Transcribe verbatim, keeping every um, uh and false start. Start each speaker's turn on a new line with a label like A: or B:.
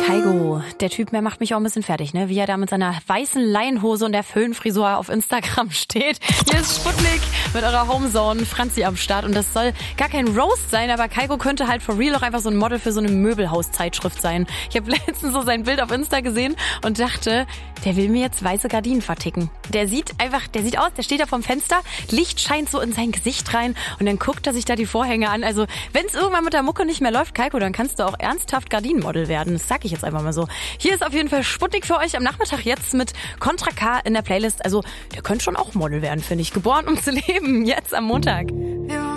A: Kygo, der Typ, der macht mich auch ein bisschen fertig, ne? Wie er da mit seiner weißen Leinenhose und der Föhnfrisur auf Instagram steht. Hier ist Sputnik mit eurer Homezone, Franzi am Start. Und das soll gar kein Roast sein, aber Kygo könnte halt for real auch einfach so ein Model für so eine Möbelhauszeitschrift sein. Ich habe letztens so sein Bild auf Insta gesehen und dachte, der will mir jetzt weiße Gardinen verticken. Der sieht einfach, der sieht aus, der steht da vorm Fenster, Licht scheint so in sein Gesicht rein und dann guckt er sich da die Vorhänge an. Also wenn es irgendwann mit der Mucke nicht mehr läuft, Kygo, dann kannst du auch ernsthaft Gardinenmodel werden. Das sag ich jetzt einfach mal so. Hier ist auf jeden Fall Sputnik für euch am Nachmittag jetzt mit Contra K in der Playlist. Also der könnte schon auch Model werden, finde ich. Geboren, um zu leben, jetzt am Montag.